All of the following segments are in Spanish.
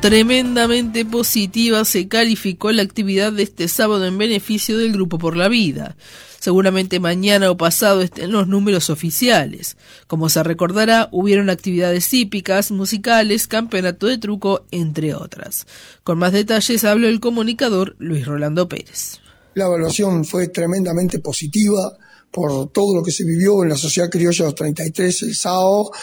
Tremendamente positiva se calificó la actividad de este sábado en beneficio del Grupo por la Vida. Seguramente mañana o pasado estén los números oficiales. Como se recordará, hubieron actividades hípicas, musicales, campeonato de truco, entre otras. Con más detalles habló el comunicador Luis Rolando Pérez. La evaluación fue tremendamente positiva por todo lo que se vivió en la Sociedad Criolla 233 el sábado,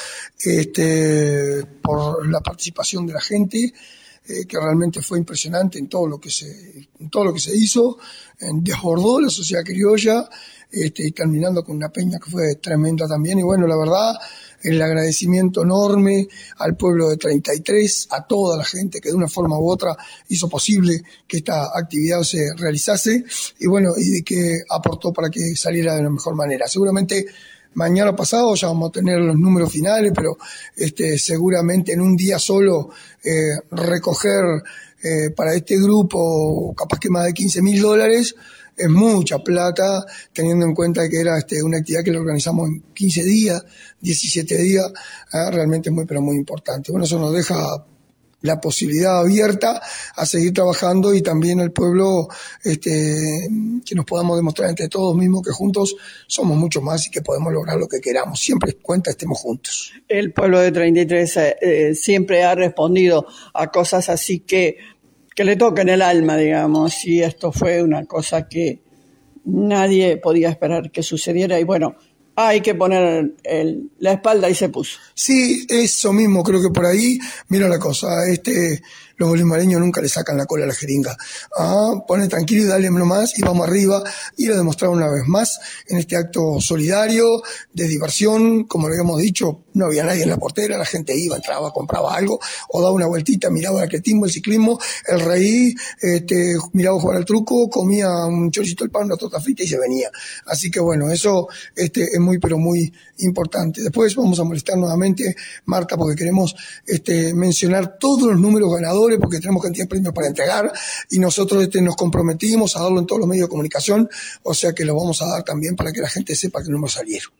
por la participación de la gente, que realmente fue impresionante en todo lo que se hizo, desbordó la Sociedad Criolla, terminando con una peña que fue tremenda también. Y bueno, la verdad, el agradecimiento enorme al pueblo de 33, a toda la gente que de una forma u otra hizo posible que esta actividad se realizase y bueno, y que aportó para que saliera de la mejor manera. Seguramente mañana pasado ya vamos a tener los números finales, pero seguramente en un día solo recoger para este grupo capaz que más de $15.000 es mucha plata, teniendo en cuenta que era una actividad que la organizamos en 15 días, 17 días, realmente es muy, pero muy importante. Bueno, eso nos deja la posibilidad abierta a seguir trabajando y también al pueblo que nos podamos demostrar entre todos mismos que juntos somos mucho más y que podemos lograr lo que queramos. Siempre cuenta estemos juntos. El pueblo de 33 siempre ha respondido a cosas así que le tocan el alma, digamos, y esto fue una cosa que nadie podía esperar que sucediera y bueno, hay que poner la espalda y se puso. Sí, eso mismo, creo que por ahí, mira la cosa, los bolivareños nunca le sacan la cola a la jeringa. Pone tranquilo y dale nomás y vamos arriba. Y lo demostraron una vez más en este acto solidario, de diversión, como lo habíamos dicho, no había nadie en la portera, la gente iba, entraba, compraba algo, o daba una vueltita, miraba el atletismo, el ciclismo, el reí, miraba jugar al truco, comía un choricito al pan, una torta frita y se venía. Así que bueno, eso es muy, pero muy importante. Después vamos a molestar nuevamente, Marta, porque queremos mencionar todos los números ganadores, porque tenemos cantidad de premios para entregar, y nosotros nos comprometimos a darlo en todos los medios de comunicación, o sea que lo vamos a dar también para que la gente sepa que números salieron.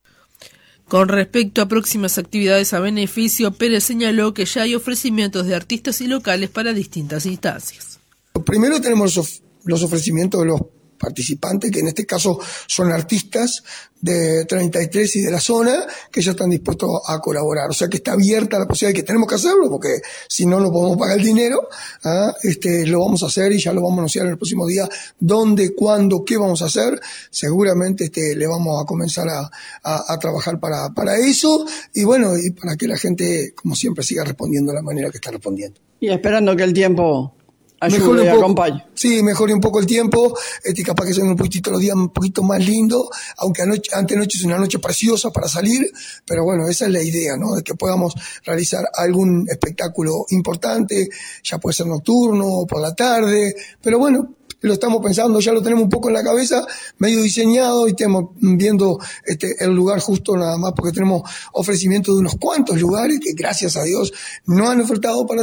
Con respecto a próximas actividades a beneficio, Pérez señaló que ya hay ofrecimientos de artistas y locales para distintas instancias. Primero tenemos los ofrecimientos de los participantes, que en este caso son artistas de 33 y de la zona, que ya están dispuestos a colaborar. O sea que está abierta la posibilidad de que tenemos que hacerlo, porque si no, no podemos pagar el dinero. Lo vamos a hacer y ya lo vamos a anunciar en el próximo día. ¿Dónde, cuándo, qué vamos a hacer? Seguramente le vamos a comenzar a trabajar para eso. Y bueno, y para que la gente, como siempre, siga respondiendo de la manera que está respondiendo. Y esperando que el tiempo ayude y acompañe. Sí, mejore un poco el tiempo, capaz que sean un poquitito los días un poquito más lindos, aunque antenoche es una noche preciosa para salir, pero bueno, esa es la idea, ¿no? De que podamos realizar algún espectáculo importante, ya puede ser nocturno o por la tarde, pero bueno, lo estamos pensando, ya lo tenemos un poco en la cabeza, medio diseñado y estamos viendo el lugar justo nada más, porque tenemos ofrecimientos de unos cuantos lugares que gracias a Dios no han ofertado para